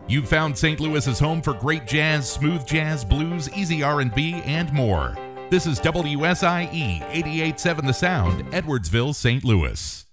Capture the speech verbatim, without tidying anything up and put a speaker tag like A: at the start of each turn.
A: You've found Saint Louis's home for great jazz, smooth jazz, blues, easy R and B, and more. This is W S I E eighty-eight point seven The Sound, Edwardsville, Saint Louis.